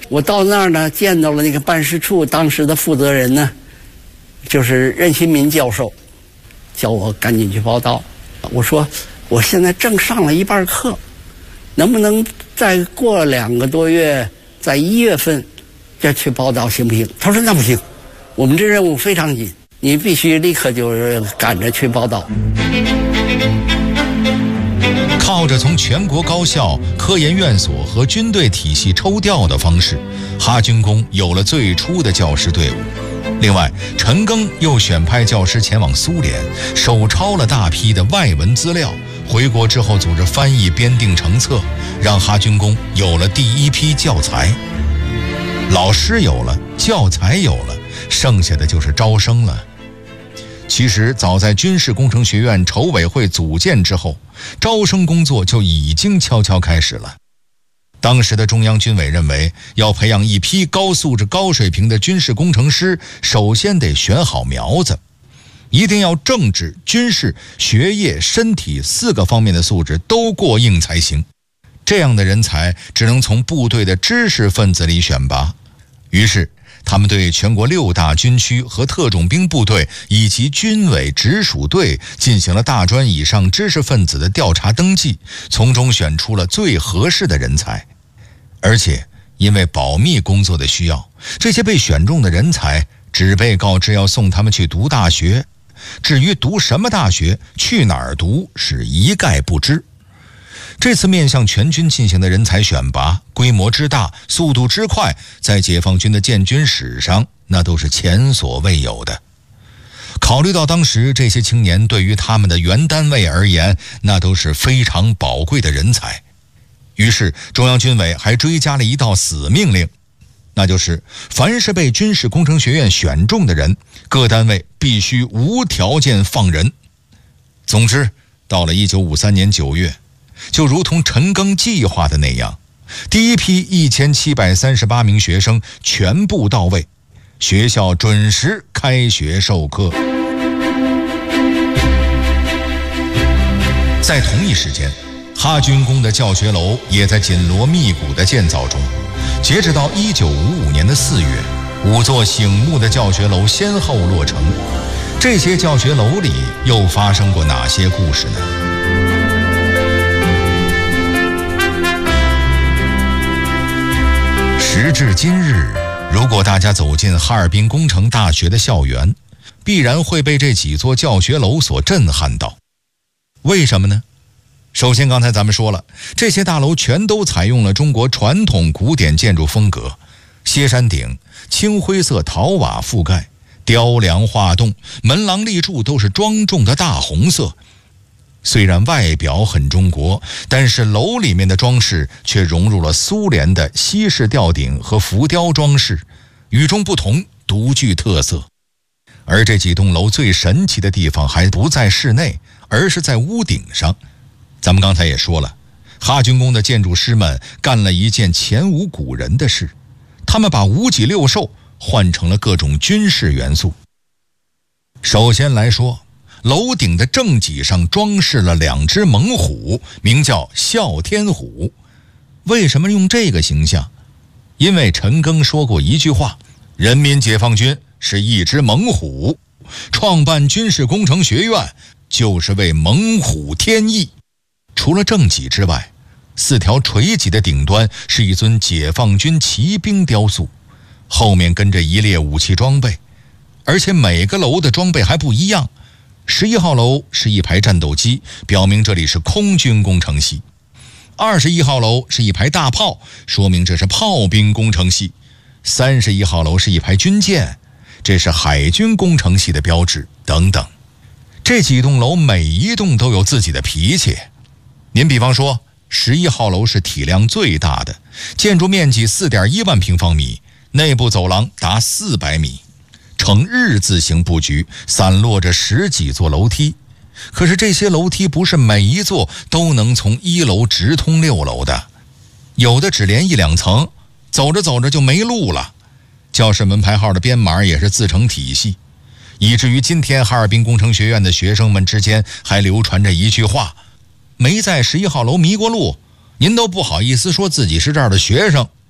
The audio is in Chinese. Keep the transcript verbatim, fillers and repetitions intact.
我到那儿呢，见到了那个办事处当时的负责人呢，就是任新民教授，叫我赶紧去报到。我说我现在正上了一半课，能不能再过两个多月，在一月份再去报到行不行？他说那不行，我们这任务非常紧，你必须立刻就是赶着去报到。 靠着从全国高校、科研院所和军队体系抽调的方式，哈军工有了最初的教师队伍。另外，陈赓又选派教师前往苏联，手抄了大批的外文资料，回国之后组织翻译编订成册，让哈军工有了第一批教材。老师有了，教材有了，剩下的就是招生了。其实早在军事工程学院筹委会组建之后，招生工作就已经悄悄开始了。当时的中央军委认为，要培养一批高素质高水平的军事工程师，首先得选好苗子，一定要政治、军事、学业、身体四个方面的素质都过硬才行。这样的人才只能从部队的知识分子里选拔。于是他们对全国六大军区和特种兵部队以及军委直属队进行了大专以上知识分子的调查登记，从中选出了最合适的人才。而且因为保密工作的需要，这些被选中的人才只被告知要送他们去读大学，至于读什么大学、去哪儿读是一概不知。这次面向全军进行的人才选拔，规模之大，速度之快，在解放军的建军史上那都是前所未有的。考虑到当时这些青年对于他们的原单位而言，那都是非常宝贵的人才，于是中央军委还追加了一道死命令，那就是凡是被军事工程学院选中的人，各单位必须无条件放人。总之，到了一九五三年九月，就如同陈赓计划的那样，第一批一千七百三十八名学生全部到位，学校准时开学授课。在同一时间，哈军工的教学楼也在紧锣密鼓的建造中。截止到一九五五年的四月，五座醒目的教学楼先后落成。这些教学楼里又发生过哪些故事呢？时至今日，如果大家走进哈尔滨工程大学的校园，必然会被这几座教学楼所震撼到。为什么呢？首先刚才咱们说了，这些大楼全都采用了中国传统古典建筑风格，歇山顶，青灰色陶瓦覆盖，雕梁画栋，门廊立柱都是庄重的大红色。虽然外表很中国，但是楼里面的装饰却融入了苏联的西式吊顶和浮雕装饰，与众不同，独具特色。而这几栋楼最神奇的地方还不在室内，而是在屋顶上。咱们刚才也说了，哈军工的建筑师们干了一件前无古人的事，他们把五脊六兽换成了各种军事元素。首先来说，楼顶的正脊上装饰了两只猛虎，名叫哮天虎。为什么用这个形象？因为陈赓说过一句话，人民解放军是一只猛虎，创办军事工程学院就是为猛虎添翼。除了正脊之外，四条垂脊的顶端是一尊解放军骑兵雕塑，后面跟着一列武器装备，而且每个楼的装备还不一样。十一号楼是一排战斗机，表明这里是空军工程系。二十一号楼是一排大炮，说明这是炮兵工程系。三十一号楼是一排军舰，这是海军工程系的标志等等。这几栋楼每一栋都有自己的脾气。您比方说，十一号楼是体量最大的，建筑面积 四点一万平方米，内部走廊达四百米，呈日字形布局，散落着十几座楼梯。可是这些楼梯不是每一座都能从一楼直通六楼的，有的只连一两层，走着走着就没路了。教室门牌号的编码也是自成体系，以至于今天哈尔滨工程学院的学生们之间还流传着一句话：没在十一号楼迷过路，您都不好意思说自己是这儿的学生。